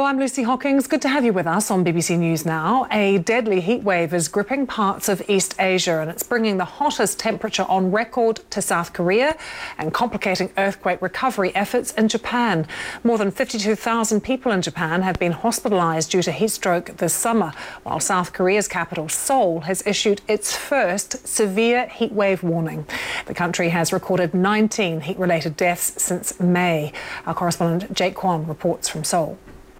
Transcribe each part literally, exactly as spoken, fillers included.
I'm Lucy Hockings. Good to have you with us on B B C News Now. A deadly heat wave is gripping parts of East Asia and it's bringing the hottest temperature on record to South Korea and complicating earthquake recovery efforts in Japan. More than fifty-two thousand people in Japan have been hospitalised due to heat stroke this summer, while South Korea's capital, Seoul, has issued its first severe heat wave warning. The country has recorded nineteen heat-related deaths since May. Our correspondent Jake Kwon reports from Seoul.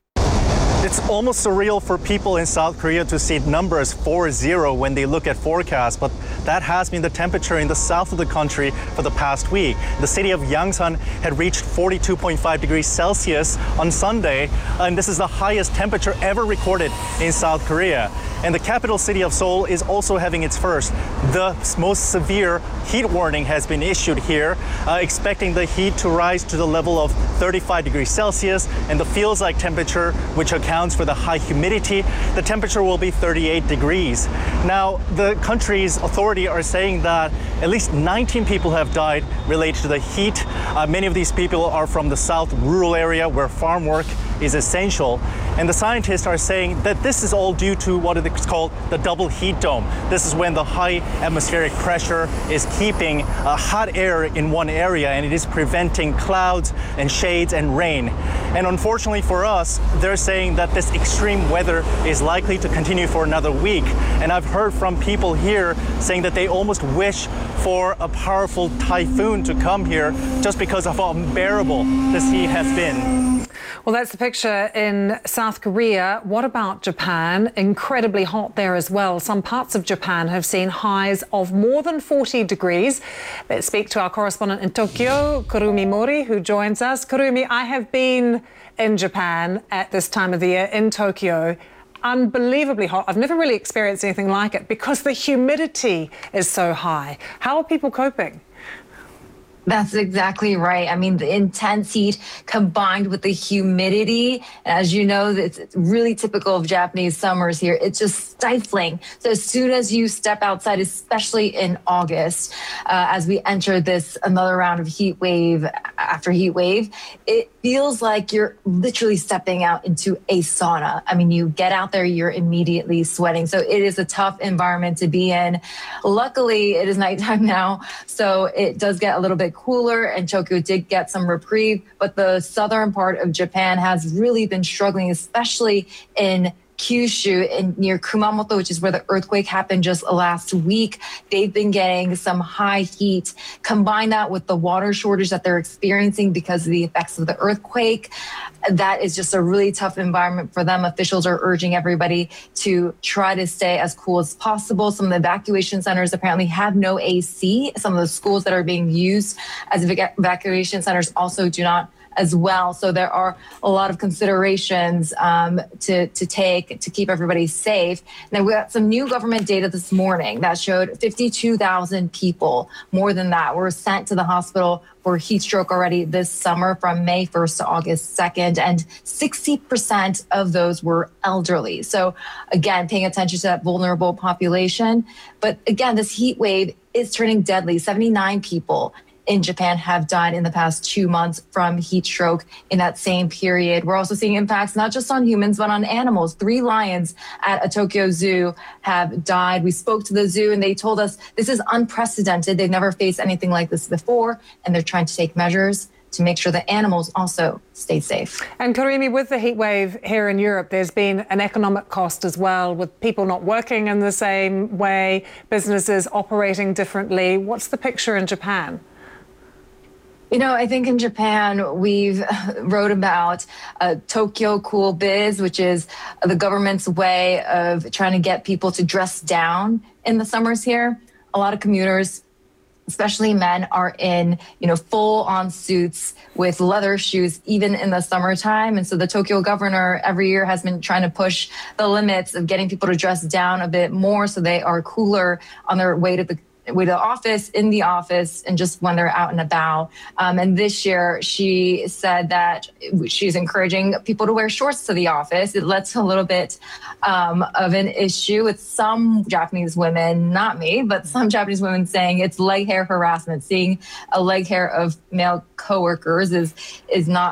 It's almost surreal for people in South Korea to see numbers four zero when they look at forecasts, but that has been the temperature in the south of the country for the past week. The city of Yangsan had reached forty-two point five degrees Celsius on Sunday, and this is the highest temperature ever recorded in South Korea. And the capital city of Seoul is also having its first. The most severe heat warning has been issued here, uh, expecting the heat to rise to the level of thirty-five degrees Celsius, and the feels-like temperature, which accounts for the high humidity, the temperature will be thirty-eight degrees. Now, the country's authority are saying that at least nineteen people have died related to the heat. Uh, many of these people are from the south rural area where farm work is essential. And the scientists are saying that this is all due to what is called the double heat dome. This is when the high atmospheric pressure is keeping uh, hot air in one area, and it is preventing clouds and shades and rain. And unfortunately for us, they're saying that this extreme weather is likely to continue for another week. And I've heard from people here saying that they almost wish for a powerful typhoon to come here just because of how unbearable this heat has been. Well, that's the picture in South Korea. What about Japan? Incredibly hot there as well. Some parts of Japan have seen highs of more than forty degrees. Let's speak to our correspondent in Tokyo, Kurumi Mori, who joins us. Kurumi, I have been in Japan at this time of the year in Tokyo. Unbelievably hot. I've never really experienced anything like it because the humidity is so high. How are people coping? That's exactly right. I mean, the intense heat combined with the humidity, as you know, it's really typical of Japanese summers here. It's just stifling. So as soon as you step outside, especially in August, uh, as we enter this another round of heat wave after heat wave, it feels like you're literally stepping out into a sauna. I mean, you get out there, you're immediately sweating. So it is a tough environment to be in. Luckily, it is nighttime now, so it does get a little bit cooler, and Tokyo did get some reprieve, but the southern part of Japan has really been struggling, especially in Kyushu in near Kumamoto, which is where the earthquake happened just last week. They've been getting some high heat. Combine that with the water shortage that they're experiencing because of the effects of the earthquake. That is just a really tough environment for them. Officials are urging everybody to try to stay as cool as possible. Some of the evacuation centers apparently have no A C. Some of the schools that are being used as evac evacuation centers also do not as well. So there are a lot of considerations um, to, to take to keep everybody safe. Now, we got some new government data this morning that showed fifty-two thousand people, more than that, were sent to the hospital for heat stroke already this summer from May first to August second, and sixty percent of those were elderly. So again, paying attention to that vulnerable population. But again, this heat wave is turning deadly. seventy-nine people in Japan have died in the past two months from heat stroke in that same period. We're also seeing impacts not just on humans, but on animals. Three lions at a Tokyo zoo have died. We spoke to the zoo and they told us this is unprecedented. They've never faced anything like this before, and they're trying to take measures to make sure the animals also stay safe. And Karimi, with the heat wave here in Europe, there's been an economic cost as well, with people not working in the same way, businesses operating differently. What's the picture in Japan? You know, I think in Japan, we've wrote about uh, Tokyo Cool Biz, which is the government's way of trying to get people to dress down in the summers here. A lot of commuters, especially men, are in, you know, full-on suits with leather shoes, even in the summertime. And so the Tokyo governor every year has been trying to push the limits of getting people to dress down a bit more so they are cooler on their way to the way to the office, in the office, and just when they're out and about. Um, and this year, she said that she's encouraging people to wear shorts to the office. It led to a little bit um, of an issue with some Japanese women, not me, but some Japanese women saying it's leg hair harassment. Seeing a leg hair of male coworkers is is not